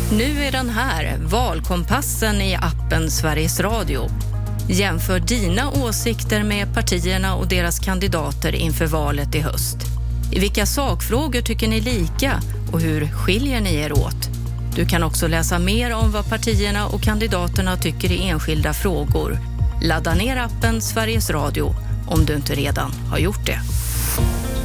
Nu är den här, valkompassen i appen Sveriges Radio. Jämför dina åsikter med partierna och deras kandidater inför valet i höst. I vilka sakfrågor tycker ni lika och hur skiljer ni er åt? Du kan också läsa mer om vad partierna och kandidaterna tycker i enskilda frågor. Ladda ner appen Sveriges Radio om du inte redan har gjort det.